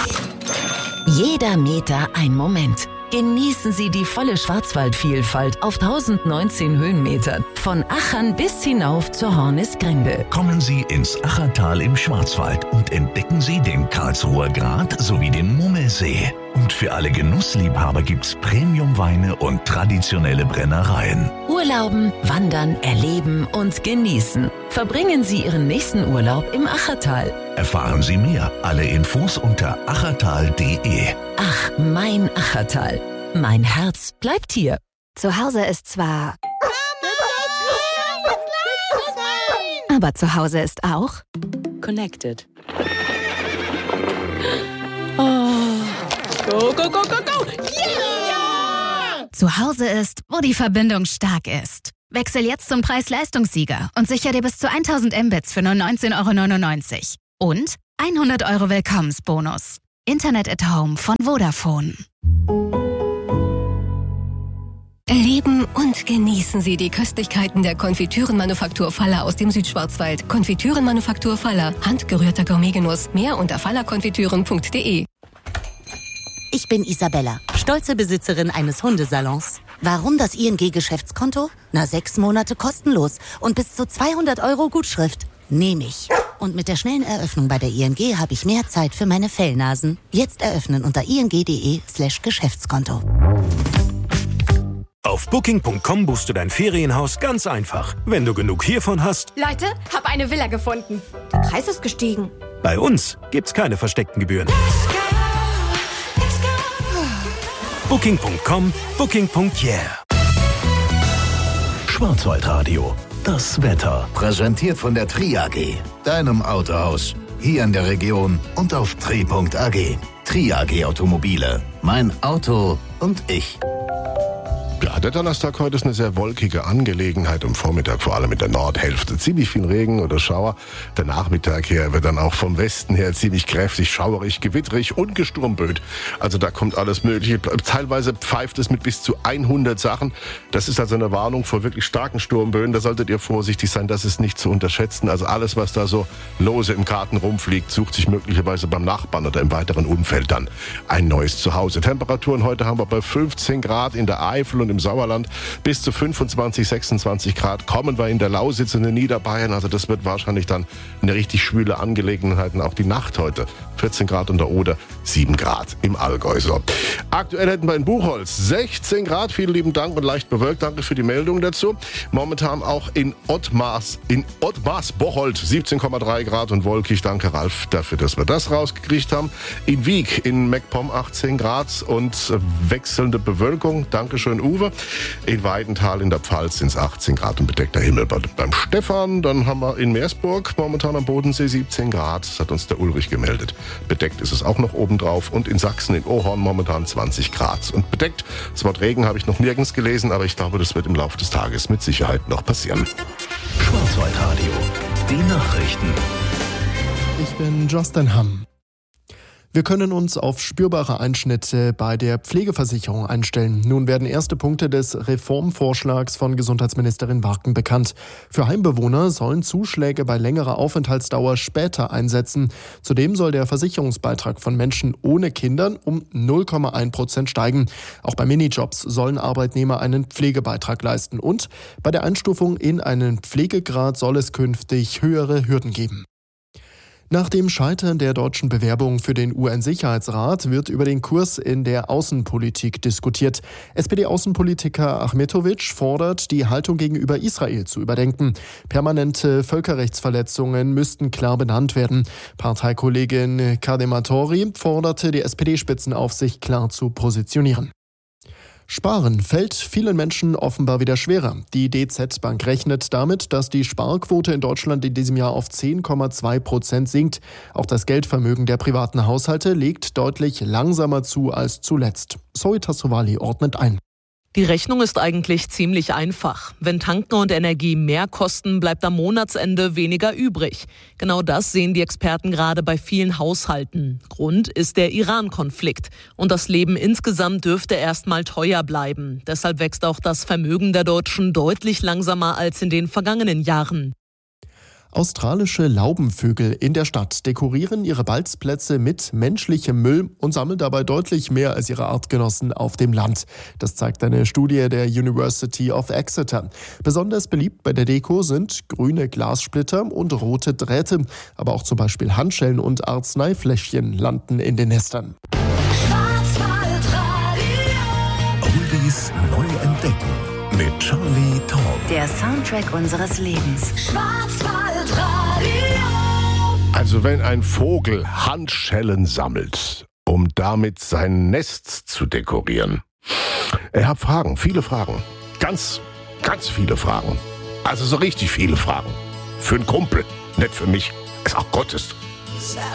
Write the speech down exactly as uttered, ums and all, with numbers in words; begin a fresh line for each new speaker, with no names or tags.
Jeder Meter ein Moment. Genießen Sie die volle Schwarzwaldvielfalt auf tausendneunzehn Höhenmetern. Von Achern bis hinauf zur Hornisgrinde.
Kommen Sie ins Achertal im Schwarzwald und entdecken Sie den Karlsruher Grat sowie den Mummelsee. Und für alle Genussliebhaber gibt's Premiumweine und traditionelle Brennereien.
Urlauben, wandern, erleben und genießen. Verbringen Sie Ihren nächsten Urlaub im Achertal.
Erfahren Sie mehr. Alle Infos unter achertal punkt de.
Ach, mein Achertal. Mein Herz bleibt hier.
Zu Hause ist zwar... Aber zu Hause ist auch...
Connected.
Oh. Go, go, go, go, go! Yeah!
Zu Hause ist, wo die Verbindung stark ist. Wechsel jetzt zum Preis-Leistungssieger und sicher dir bis zu tausend Mbits für nur neunzehn Euro neunundneunzig. Und hundert Euro Willkommensbonus. Internet at Home von Vodafone.
Erleben und genießen Sie die Köstlichkeiten der Konfitürenmanufaktur Faller aus dem Südschwarzwald. Konfitürenmanufaktur Faller. Handgerührter Gourmetgenuss. Mehr unter fallerkonfitüren punkt de.
Ich bin Isabella, stolze Besitzerin eines Hundesalons. Warum das I N G-Geschäftskonto? Na, sechs Monate kostenlos und bis zu zweihundert Euro Gutschrift. Nehme ich. Und mit der schnellen Eröffnung bei der I N G habe ich mehr Zeit für meine Fellnasen. Jetzt eröffnen unter ing.de slash Geschäftskonto.
Auf booking punkt com buchst du dein Ferienhaus ganz einfach. Wenn du genug hiervon hast...
Leute, hab eine Villa gefunden. Der Preis ist gestiegen.
Bei uns gibt's keine versteckten Gebühren. booking punkt com, booking punkt yeah.
Schwarzwaldradio. Das Wetter.
Präsentiert von der Tri A G, deinem Autohaus. Hier in der Region und auf tri punkt a g. Tri A G Automobile. Mein Auto und ich.
Ja, der Donnerstag heute ist eine sehr wolkige Angelegenheit. Am Vormittag vor allem in der Nordhälfte ziemlich viel Regen oder Schauer. Der Nachmittag her wird dann auch vom Westen her ziemlich kräftig, schauerig, gewitterig und gesturmböet. Also da kommt alles Mögliche. Teilweise pfeift es mit bis zu hundert Sachen. Das ist also eine Warnung vor wirklich starken Sturmböen. Da solltet ihr vorsichtig sein, das ist nicht zu unterschätzen. Also alles, was da so lose im Garten rumfliegt, sucht sich möglicherweise beim Nachbarn oder im weiteren Umfeld dann ein neues Zuhause. Temperaturen heute haben wir bei fünfzehn Grad in der Eifel und im Sauerland, bis zu fünfundzwanzig, sechsundzwanzig Grad kommen wir in der Lausitz und in Niederbayern. Also das wird wahrscheinlich dann eine richtig schwüle Angelegenheit. Und auch die Nacht heute vierzehn Grad in der Oder, sieben Grad im Allgäu. So. Aktuell hätten wir in Buchholz sechzehn Grad. Vielen lieben Dank und leicht bewölkt. Danke für die Meldung dazu. Momentan auch in Ottmars, in Ottmars-Bocholt siebzehn Komma drei Grad und wolkig. Danke Ralf dafür, dass wir das rausgekriegt haben. In Wiek in MacPom achtzehn Grad und wechselnde Bewölkung. Dankeschön Uwe. In Weidenthal in der Pfalz sind es achtzehn Grad und bedeckter Himmel. Beim Stefan, dann haben wir in Meersburg momentan am Bodensee siebzehn Grad. Das hat uns der Ulrich gemeldet. Bedeckt ist es auch noch obendrauf. Und in Sachsen in Ohorn momentan zwanzig Grad. Und bedeckt, das Wort Regen habe ich noch nirgends gelesen, aber ich glaube, das wird im Laufe des Tages mit Sicherheit noch passieren.
Schwarzwaldradio. Die Nachrichten.
Ich bin Justin Hamm. Wir können uns auf spürbare Einschnitte bei der Pflegeversicherung einstellen. Nun werden erste Punkte des Reformvorschlags von Gesundheitsministerin Warken bekannt. Für Heimbewohner sollen Zuschläge bei längerer Aufenthaltsdauer später einsetzen. Zudem soll der Versicherungsbeitrag von Menschen ohne Kindern um null Komma eins Prozent steigen. Auch bei Minijobs sollen Arbeitnehmer einen Pflegebeitrag leisten. Und bei der Einstufung in einen Pflegegrad soll es künftig höhere Hürden geben. Nach dem Scheitern der deutschen Bewerbung für den U N-Sicherheitsrat wird über den Kurs in der Außenpolitik diskutiert. S P D-Außenpolitiker Ahmetovic fordert, die Haltung gegenüber Israel zu überdenken. Permanente Völkerrechtsverletzungen müssten klar benannt werden. Parteikollegin Kadematori forderte die S P D-Spitzenaufsicht klar zu positionieren. Sparen fällt vielen Menschen offenbar wieder schwerer. Die D Z Bank rechnet damit, dass die Sparquote in Deutschland in diesem Jahr auf zehn Komma zwei Prozent sinkt. Auch das Geldvermögen der privaten Haushalte legt deutlich langsamer zu als zuletzt. Zoe Tassovali ordnet ein.
Die Rechnung ist eigentlich ziemlich einfach. Wenn Tanken und Energie mehr kosten, bleibt am Monatsende weniger übrig. Genau das sehen die Experten gerade bei vielen Haushalten. Grund ist der Iran-Konflikt. Und das Leben insgesamt dürfte erst mal teuer bleiben. Deshalb wächst auch das Vermögen der Deutschen deutlich langsamer als in den vergangenen Jahren.
Australische Laubenvögel in der Stadt dekorieren ihre Balzplätze mit menschlichem Müll und sammeln dabei deutlich mehr als ihre Artgenossen auf dem Land. Das zeigt eine Studie der University of Exeter. Besonders beliebt bei der Deko sind grüne Glassplitter und rote Drähte. Aber auch zum Beispiel Handschellen und Arzneifläschchen landen in den Nestern.
Oldies neu entdecken mit Charlie Tom.
Der Soundtrack unseres Lebens.
Also wenn ein Vogel Handschellen sammelt, um damit sein Nest zu dekorieren. Ich habe Fragen, viele Fragen. Ganz, ganz viele Fragen. Also so richtig viele Fragen. Für einen Kumpel, nicht für mich. Ist auch Gottes.